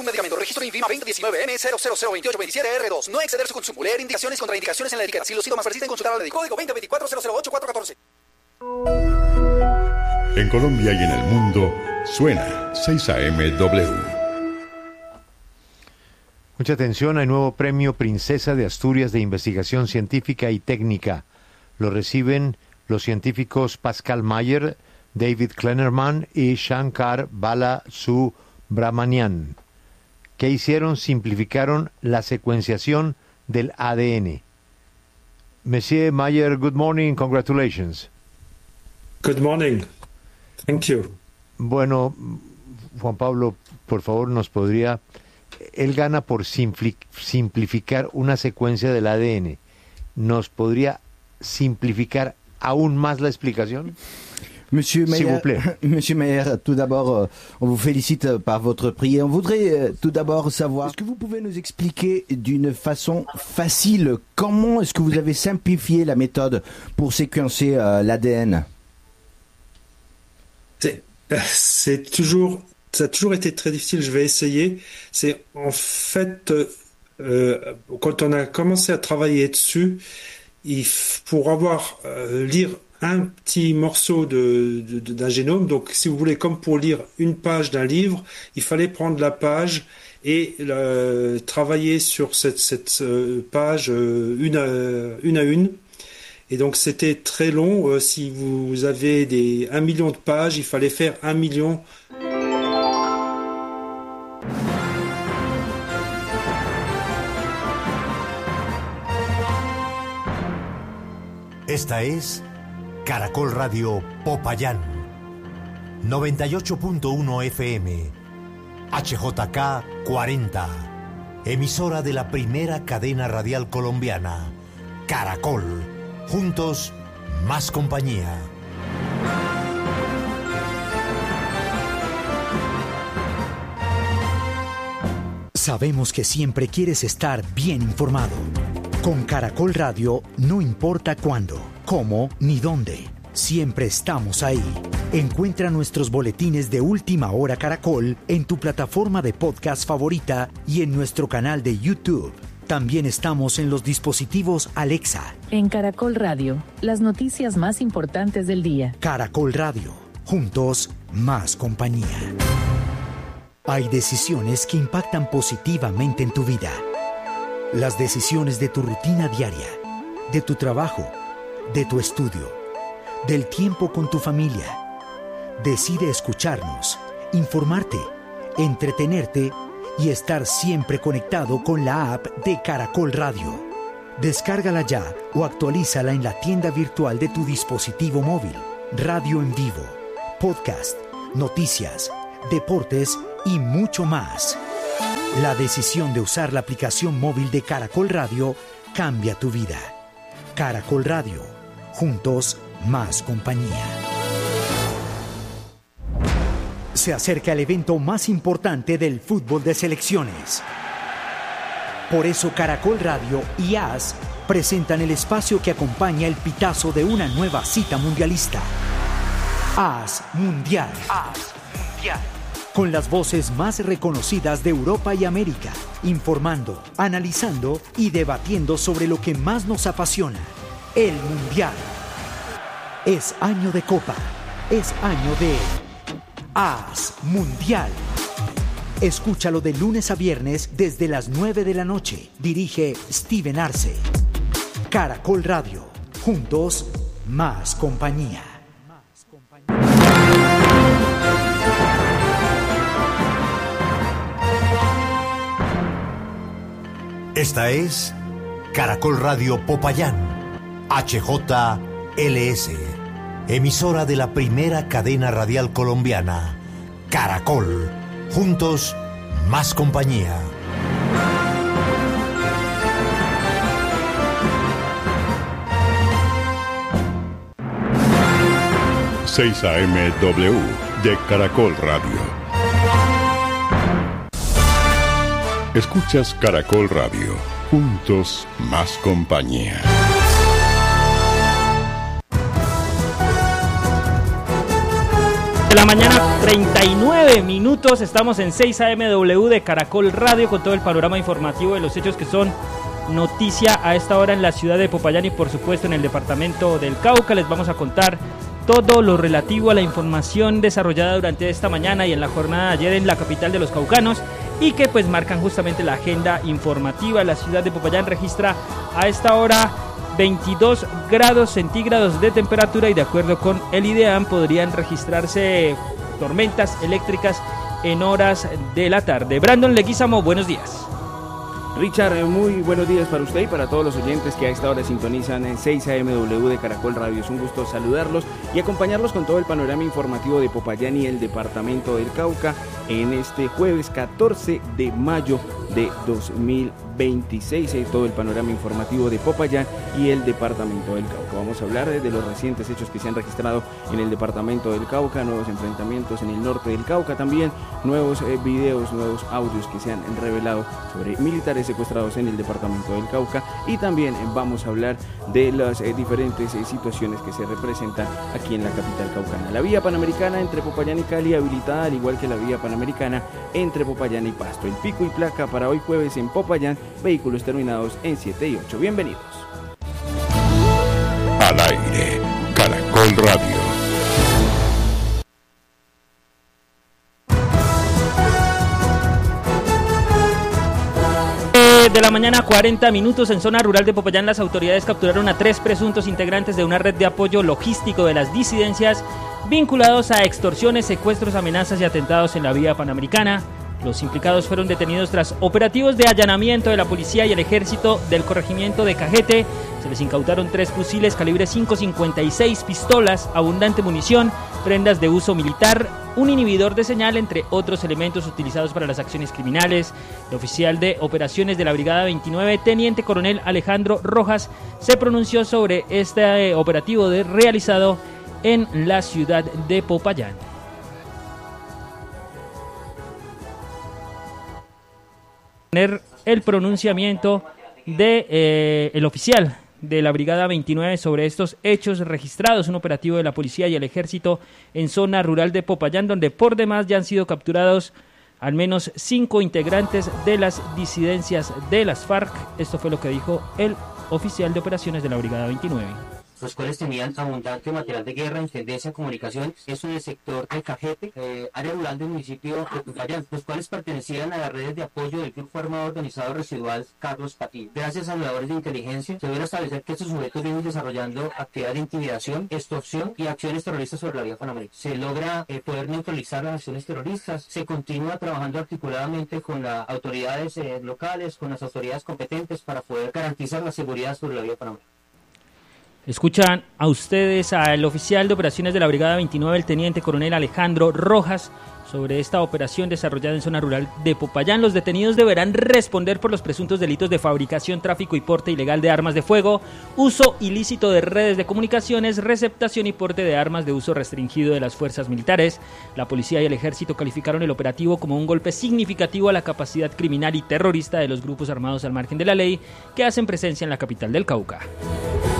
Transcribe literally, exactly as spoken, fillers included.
un medicamento. Registro INVIMA veinte diecinueve M cero cero cero veintiocho veintisiete R dos. No exceder su consumo. Leer indicaciones, contraindicaciones en la etiqueta. Si los síntomas persisten, consultar al médico. Código veinte veinticuatro cero cero ocho cuatro catorce. En Colombia y en el mundo, suena seis A M W. Mucha atención, hay nuevo premio Princesa de Asturias de Investigación Científica y Técnica. Lo reciben los científicos Pascal Mayer, David Kleinerman y Shankar Balasubramanian. ¿Qué hicieron? Simplificaron la secuenciación del A D N. Monsieur Mayer, good morning, congratulations. Good morning. Thank you. Bueno, Juan Pablo, por favor, nos podría... Él gana por simpli- simplificar una secuencia del A D N. ¿Nos podría simplificar aún más la explicación? Monsieur Mayer, Monsieur Mayer, tout d'abord, euh, on vous félicite par votre prix. On voudrait euh, tout d'abord savoir, est-ce que vous pouvez nous expliquer d'une façon facile comment est-ce que vous avez simplifié la méthode pour séquencer euh, l'A D N? C'est, c'est toujours, ça a toujours été très difficile. Je vais essayer. C'est en fait, euh, quand on a commencé à travailler dessus, il, pour avoir euh, lire un petit morceau de, de, de, d'un génome, donc si vous voulez, comme pour lire une page d'un livre, il fallait prendre la page et euh, travailler sur cette, cette euh, page euh, une, à, une à une. Et donc c'était très long. Euh, si vous avez des un million de pages, il fallait faire un million. Esta es Caracol Radio Popayán, noventa y ocho punto uno F M, H J K cuarenta, emisora de la primera cadena radial colombiana, Caracol, juntos más compañía. Sabemos que siempre quieres estar bien informado. Con Caracol Radio, no importa cuándo, cómo ni dónde, siempre estamos ahí. Encuentra nuestros boletines de Última Hora Caracol en tu plataforma de podcast favorita y en nuestro canal de YouTube. También estamos en los dispositivos Alexa. En Caracol Radio, las noticias más importantes del día. Caracol Radio, juntos, más compañía. Hay decisiones que impactan positivamente en tu vida. Las decisiones de tu rutina diaria, de tu trabajo, de tu estudio, del tiempo con tu familia. Decide escucharnos, informarte, entretenerte y estar siempre conectado con la app de Caracol Radio. Descárgala ya o actualízala en la tienda virtual de tu dispositivo móvil. Radio en vivo, podcast, noticias, deportes y mucho más. La decisión de usar la aplicación móvil de Caracol Radio cambia tu vida. Caracol Radio, juntos más compañía. Se acerca el evento más importante del fútbol de selecciones. Por eso Caracol Radio y A S presentan el espacio que acompaña el pitazo de una nueva cita mundialista. A S Mundial. A S Mundial. Con las voces más reconocidas de Europa y América, informando, analizando y debatiendo sobre lo que más nos apasiona, el Mundial. Es año de Copa, es año de A S Mundial. Escúchalo de lunes a viernes desde las nueve de la noche. Dirige Steven Arce. Caracol Radio, juntos, más compañía. Esta es Caracol Radio Popayán, H J L S, emisora de la primera cadena radial colombiana, Caracol, juntos, más compañía. seis A M W de Caracol Radio. Escuchas Caracol Radio, juntos más compañía. De la mañana, treinta y nueve minutos, estamos en seis A M W de Caracol Radio con todo el panorama informativo de los hechos que son noticia a esta hora en la ciudad de Popayán y por supuesto en el departamento del Cauca. Les vamos a contar todo lo relativo a la información desarrollada durante esta mañana y en la jornada de ayer en la capital de los caucanos y que pues marcan justamente la agenda informativa. La ciudad de Popayán registra a esta hora veintidós grados centígrados de temperatura y de acuerdo con el IDEAM podrían registrarse tormentas eléctricas en horas de la tarde. Brandon Leguizamo, buenos días. Richard, muy buenos días para usted y para todos los oyentes que a esta hora sintonizan en seis A M W de Caracol Radio. Es un gusto saludarlos y acompañarlos con todo el panorama informativo de Popayán y el departamento del Cauca en este jueves catorce de mayo de dos mil veintiséis. Eh, todo el panorama informativo de Popayán y el departamento del Cauca. Vamos a hablar de los recientes hechos que se han registrado en el departamento del Cauca, nuevos enfrentamientos en el norte del Cauca, también nuevos eh, videos, nuevos audios que se han revelado sobre militares secuestrados en el departamento del Cauca y también vamos a hablar de las eh, diferentes eh, situaciones que se representan aquí en la capital caucana. La vía panamericana entre Popayán y Cali habilitada, al igual que la vía panamericana entre Popayán y Pasto. El pico y placa para hoy jueves en Popayán, vehículos terminados en siete y ocho. Bienvenidos. Al aire, Caracol Radio. De la mañana, cuarenta minutos, en zona rural de Popayán las autoridades capturaron a tres presuntos integrantes de una red de apoyo logístico de las disidencias vinculados a extorsiones, secuestros, amenazas y atentados en la vía panamericana. Los implicados fueron detenidos tras operativos de allanamiento de la policía y el ejército del corregimiento de Cajete. Se les incautaron tres fusiles calibre cinco cincuenta y seis, pistolas, abundante munición, prendas de uso militar, un inhibidor de señal, entre otros elementos utilizados para las acciones criminales. El oficial de operaciones de la Brigada veintinueve, teniente coronel Alejandro Rojas, se pronunció sobre este operativo de, realizado en la ciudad de Popayán. El pronunciamiento de eh, el oficial de la Brigada veintinueve sobre estos hechos registrados, un operativo de la policía y el ejército en zona rural de Popayán, donde por demás ya han sido capturados al menos cinco integrantes de las disidencias de las FARC. Esto fue lo que dijo el oficial de operaciones de la Brigada veintinueve. Los cuales tenían abundante material de guerra, intendencia, comunicación, eso en el sector de Cajete, eh, área rural del municipio de Popayán, los cuales pertenecían a las redes de apoyo del Grupo Armado Organizado Residual Carlos Patiño. Gracias a labores de inteligencia, se debe establecer que estos sujetos vienen desarrollando actividades de intimidación, extorsión y acciones terroristas sobre la vía panamericana. Se logra eh, poder neutralizar las acciones terroristas, se continúa trabajando articuladamente con las autoridades eh, locales, con las autoridades competentes para poder garantizar la seguridad sobre la vía panamericana. Escuchan a ustedes al oficial de operaciones de la Brigada veintinueve, el teniente coronel Alejandro Rojas, sobre esta operación desarrollada en zona rural de Popayán. Los detenidos deberán responder por los presuntos delitos de fabricación, tráfico y porte ilegal de armas de fuego, uso ilícito de redes de comunicaciones, receptación y porte de armas de uso restringido de las fuerzas militares. La policía y el ejército calificaron el operativo como un golpe significativo a la capacidad criminal y terrorista de los grupos armados al margen de la ley que hacen presencia en la capital del Cauca.